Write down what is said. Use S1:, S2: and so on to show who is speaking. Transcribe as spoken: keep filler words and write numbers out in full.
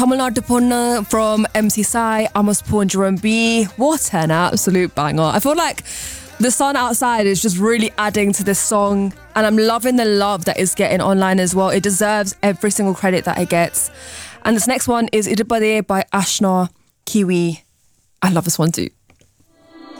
S1: Tamil Nadu Punna from M C Sai, Amos Poo and Jerome B. What an absolute banger. I feel like the sun outside is just really adding to this song, and I'm loving the love that it's getting online as well. It deserves every single credit that it gets. And this next one is Idibade by Ashna Kiwi. I love this one too.